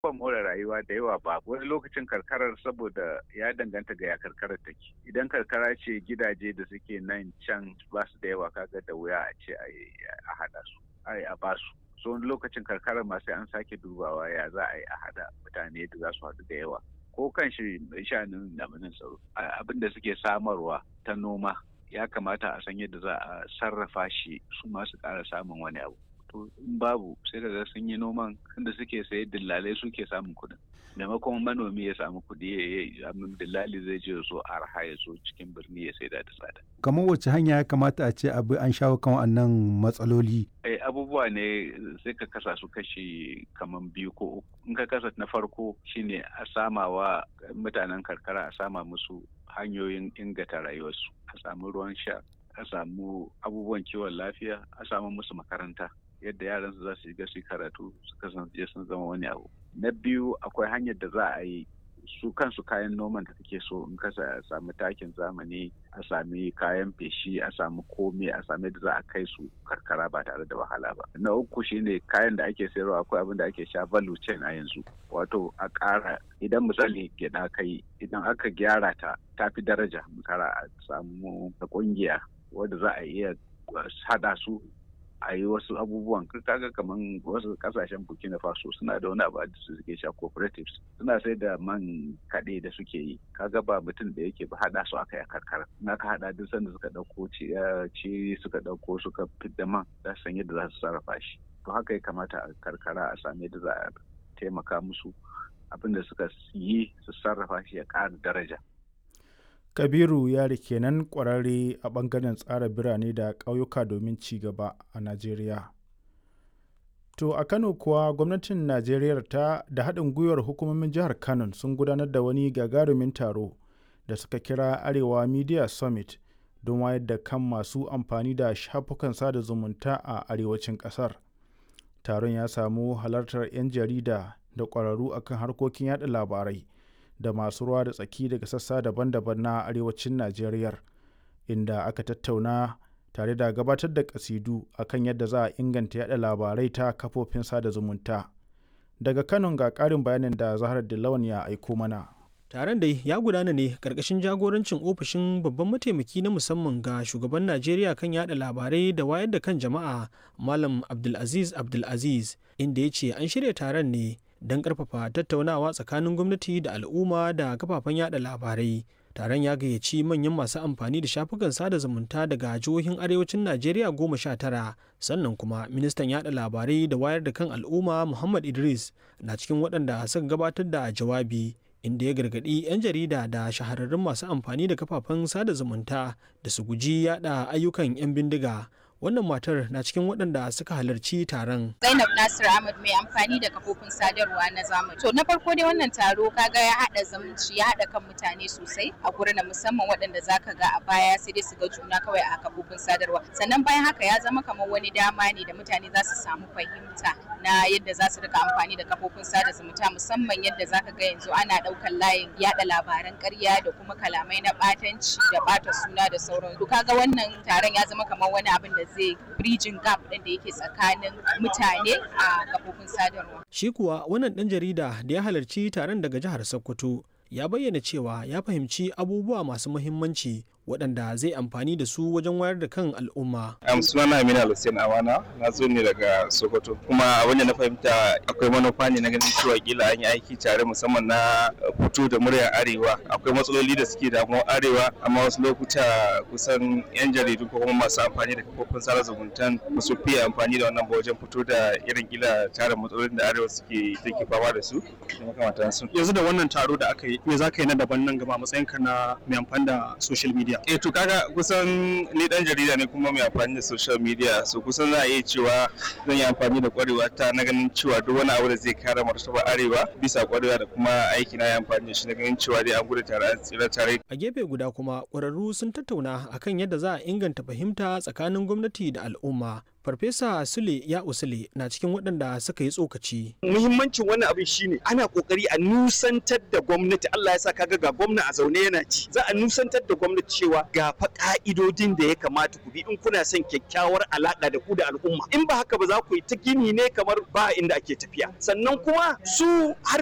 Ban more rayuwa da yawa ba wani lokacin karkarar saboda ya danganta ga ya karkarar take. Idan karkara ce gidaje da suke nan can ba su da yawa kaga da wuya a ce a haɗa su a ba su. So wani lokacin karkarar ma sai an sake dubawa ya za a yi a haɗa mutane da za su haɗu da yawa. Ko kan shi sha'anin damanin tsaro abin da suke samarwa ta noma ya kamata a san yadda za a sarrafa shi su ma su ƙara samun wani abu. To in babu sai da sun yi noman inda suke saye dillalai suke samun kuɗin. Maimakon manomi ya samu kuɗi dillali zai je so arha ya so cikin birni ya saida da tsada. Kamar wacce hanya ya kamata a ce abu an shawo kan wannan matsaloli? Abubuwa ne sai ka kasa su kashi kamar 2 ko 3. In ka kasa na farko shine a samawa mutanen karkara a sama musu hanyoyin inganta rayuwarsu. A samu ruwan sha, a samu abubuwan kiwon lafiya, a samu musu makaranta. Yadda yaran su za su shiga su karatu su kasance sun zama wani abu. Na biyu akwai hanyar da za a yi su kansu kayan noman da kake so in ka sami takin zamani a sami kayan feshi a sami komai a sami da za a kai su karkara ba tare da wahala ba. Na uku shine kayan da ake sayarwa akwai abin da ake sha value chain a yanzu wato a ƙara idan misali gyaɗa kai idan aka gyara ta fi daraja misali a samu ƙungiya wadda za a iya haɗa su a yi wasu abubuwan kaga kamar wasu kasashen Burkina Faso suna da wani abu da suke sha cooperatives suna sai da man kaɗe da suke yi kaga ba mutum da yake ba haɗa su aka yi a karkara na ka haɗa duk sanda suka ɗauko ci suka ɗauko suka fidda man da san yadda za su sarrafa shi to haka ya kamata a karkara a sami yadda za a taimaka musu abin da suka yi su sarrafa shi ya ƙara daraja. Kabiru Yari kenan ƙwararre a ɓangaren tsara birane da ƙauyuka domin ci gaba a Najeriya. To a Kano kuwa gwamnatin Najeriya da haɗin gwiwar hukumomin jihar Kano sun gudanar da wani gagarumin taro da suka kira Arewa Media Summit don wayar da kan masu amfani da shafukan sada zumunta a arewacin ƙasar. Taron ya samu halartar 'yan jarida da ƙwararru akan harkokin yaɗa labarai. Da masu ruwa da tsaki daga sassa daban-daban na arewacin Najeriya inda aka tattauna tare da gabatar da kasidu akan yadda za a inganta yada labarai ta kafofin sada zumunta. Daga Kano ga ƙarin bayanin da Zahra Dillawan ya aiko mana. Taron dai ya gudana ne ƙarƙashin jagorancin ofishin babban mataimaki na musamman ga shugaban Najeriya kan yada labarai da wayar da kan jama'a Malam Abdulaziz inda ya ce an shirya taron ne don ƙarfafa tattaunawa tsakanin gwamnati da al'umma da kafafen yada labarai. Taron ya gayyaci manyan masu amfani da shafukan sada zumunta daga jihohin arewacin Najeriya 19 sannan kuma ministan yada labarai da wayar da kan al'umma Muhammad Idris na cikin waɗanda suka gabatar da jawabi inda ya gargaɗi 'yan jarida da shahararrun masu amfani da kafafen sada zumunta da su guji yada ayyukan 'yan bindiga. Wannan matar na cikin waɗanda suka halarci taron. Zainab Nasir Ahmad mai amfani da kafofin sadarwa na zamani. To na farko dai wannan taro kaga ya haɗa zumunci ya haɗa kan mutane sosai a gurin da musamman waɗanda zaka ga a baya sai dai su ga juna kawai a kafofin sadarwa. Sannan bayan haka ya zama kamar wani dama ne da mutane za su samu fahimta na yadda za su rika amfani da kafofin sada zumunta musamman yadda zaka ga yanzu ana ɗaukar layin yaɗa labaran ƙarya da kuma kalamai na ɓatanci da ɓata suna da sauran. To kaga wannan taron ya zama kamar wani abin da zai bridging gap ɗin da yake tsakanin mutane a kafofin sadarwa. Shi kuwa wannan ɗan jarida da ya halarci taron daga jihar Sokoto ya bayyana cewa ya fahimci abubuwa masu muhimmanci waɗanda zai amfani da su wajen wayar da kan al'umma. Sunana Amina Hussein Awana na zo ne daga Sokoto kuma abin da na fahimta akwai manufa ne na ganin cewa kila an yi aiki tare musamman na fito da muryar arewa. Akwai matsaloli da suke damuwar arewa amma wasu lokuta kusan 'yan jaridu ko kuma masu amfani da kafofin sada zumuntan su fiye amfani da wannan ba wajen fito da irin kila tare matsalolin da arewa take fama da su da makamantansu. Yanzu da wannan taro da aka yi me za ka yi na daban nan gaba matsayinka na mai amfani da social media? To kaga kusan ni dan jarida ne kuma mai amfani da social media so kusan za a iya cewa zan yi amfani da kwarewa ta na ganin cewa duk wani abu da zai kare martaba arewa bisa kwarewa da kuma aiki na yi amfani da shi na ganin cewa dai an gudu tare an tsira tare. A gefe guda kuma ƙwararru sun tattauna akan yadda za a inganta fahimta tsakanin gwamnati da al'umma Farfesa Sule ya Usule na cikin waɗanda suka yi tsokaci. Muhimmancin wannan abin shine ana kokari a nusantar da gwamnati. Allah ya sa kaga ga gwamna a zaune yana ci. Za a nusantar da gwamnati cewa ga fa ka'idodin da ya kamata ku bi in kuna son kyakkyawar alaka da ku da al'umma. In ba haka ba za ku yi ta gini ne kamar ba inda ake tafiya. Sannan kuma su har